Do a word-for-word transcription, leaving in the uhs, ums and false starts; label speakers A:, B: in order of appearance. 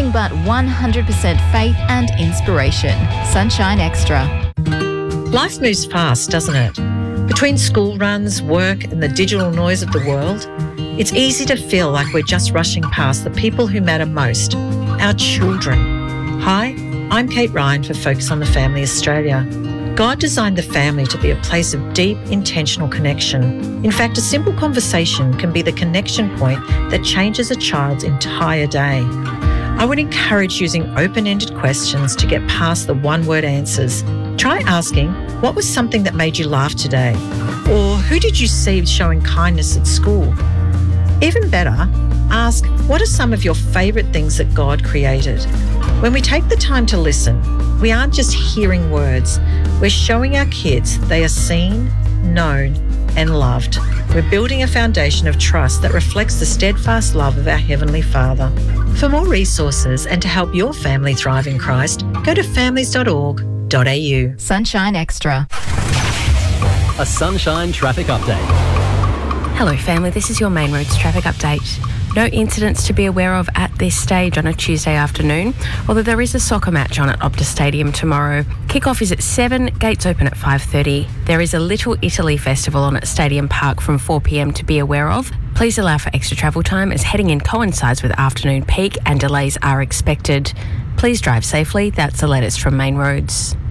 A: nothing but one hundred percent faith and inspiration. Sunshine Extra.
B: Life moves fast, doesn't it? Between school runs, work and the digital noise of the world, it's easy to feel like we're just rushing past the people who matter most, our children. Hi, I'm Kate Ryan for Focus on the Family Australia. God designed the family to be a place of deep, intentional connection. In fact, a simple conversation can be the connection point that changes a child's entire day. I would encourage using open-ended questions to get past the one-word answers. Try asking, what was something that made you laugh today? Or who did you see showing kindness at school? Even better, ask, what are some of your favourite things that God created? When we take the time to listen, we aren't just hearing words. We're showing our kids they are seen, known and loved. We're building a foundation of trust that reflects the steadfast love of our Heavenly Father. For more resources and to help your family thrive in Christ, go to families dot org dot a u.
A: Sunshine Extra.
C: A Sunshine Traffic Update.
D: Hello family, this is your Main Roads traffic update. No incidents to be aware of at this stage on a Tuesday afternoon, although there is a soccer match on at Optus Stadium tomorrow. Kick-off is at seven, gates open at five thirty. There is a Little Italy festival on at Stadium Park from four p m to be aware of. Please allow for extra travel time as heading in coincides with afternoon peak and delays are expected. Please drive safely. That's the latest from Main Roads.